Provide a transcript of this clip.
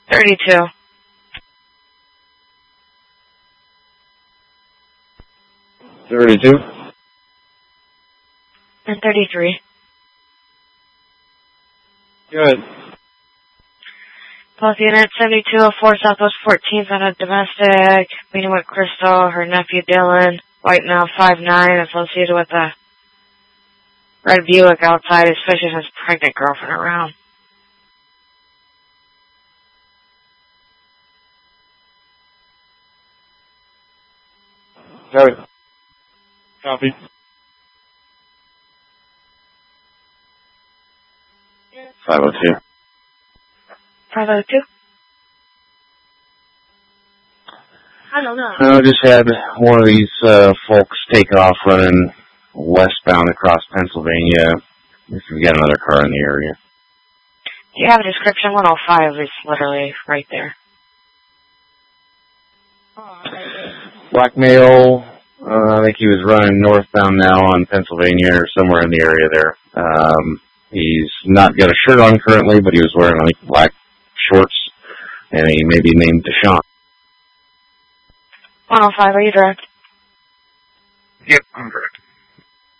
32. And 33. Good. Both units, 7204 Southwest 14th on a domestic, meeting with Crystal, her nephew Dylan, white male 5'9", associated with a red Buick outside, suspicious his pregnant girlfriend around. Got it. Copy. 502. 502? I just had one of these folks take off running westbound across Pennsylvania. If we got another car in the area. Do you have a description? 105 is literally right there. Black male, I think he was running northbound now on Pennsylvania or somewhere in the area there. He's not got a shirt on currently, but he was wearing like black shorts, and he may be named Deshaun. 105, are you direct? Yep, I'm direct.